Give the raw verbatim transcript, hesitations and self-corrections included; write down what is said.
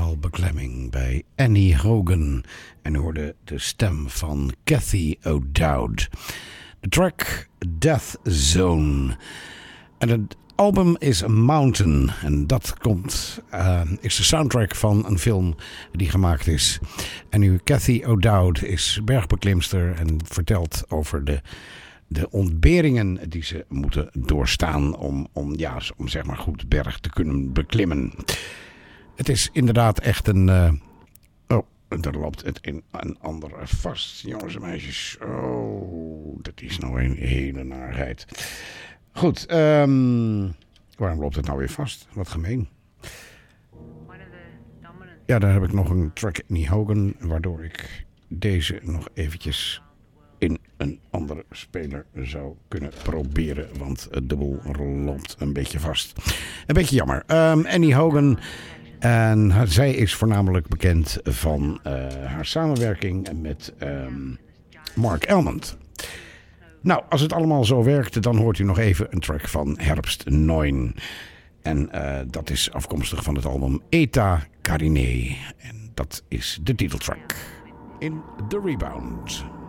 muzikaal beklemming bij Annie Hogan. En hoorde de stem van Cathy O'Dowd. De track Death Zone. En het album is Mountain. En dat komt, uh, is de soundtrack van een film die gemaakt is. En nu Cathy O'Dowd is bergbeklimster en vertelt over de... De ontberingen die ze moeten doorstaan om, om, ja, om zeg maar goed berg te kunnen beklimmen. Het is inderdaad echt een... Uh, oh, daar loopt het in een ander vast. Jongens en meisjes. Oh, dat is nou een hele narigheid. Goed, um, waarom loopt het nou weer vast? Wat gemeen. Ja, daar heb ik nog een track Annie Hogan, waardoor ik deze nog eventjes... in een andere speler zou kunnen proberen. Want het dubbel loopt een beetje vast. Een beetje jammer. Um, Annie Hogan. En haar, zij is voornamelijk bekend van uh, haar samenwerking met um, Mark Elmond. Nou, als het allemaal zo werkt, dan hoort u nog even een track van Herbst negen. En uh, dat is afkomstig van het album Eta Carine. En dat is de titeltrack in The Rebound.